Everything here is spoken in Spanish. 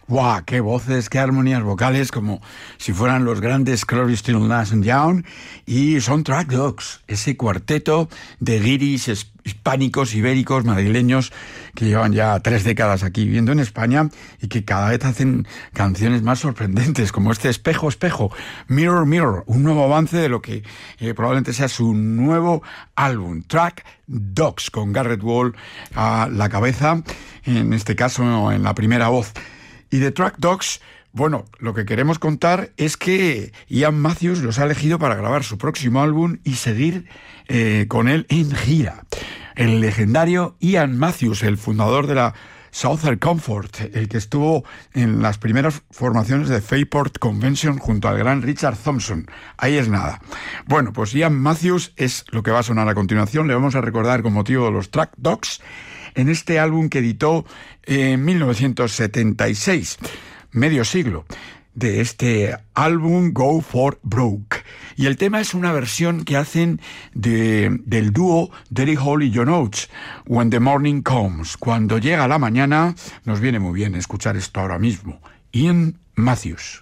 ¡Guau! ¡Qué voces, qué armonías vocales! Como si fueran los grandes Crosby, Stills, Nash and Young. Y son Track Dogs, ese cuarteto de guiris hispánicos, ibéricos, madrileños, que llevan ya 3 décadas aquí viviendo en España y que cada vez hacen canciones más sorprendentes, como este Espejo, Espejo, Mirror, Mirror, un nuevo avance de lo que probablemente sea su nuevo álbum, Track Dogs, con Garrett Wall a la cabeza, en este caso en la primera voz. Y de Track Dogs, bueno, lo que queremos contar es que Ian Matthews los ha elegido para grabar su próximo álbum y seguir con él en gira. El legendario Ian Matthews, el fundador de la Southern Comfort, el que estuvo en las primeras formaciones de Fairport Convention junto al gran Richard Thompson. Ahí es nada. Bueno, pues Ian Matthews es lo que va a sonar a continuación. Le vamos a recordar con motivo de los Track Dogs en este álbum que editó en 1976, medio siglo, de este álbum Go for Broke. Y el tema es una versión que hacen del dúo Derek Hall y John Oates, When the Morning Comes. Cuando llega la mañana, nos viene muy bien escuchar esto ahora mismo. Ian Matthews.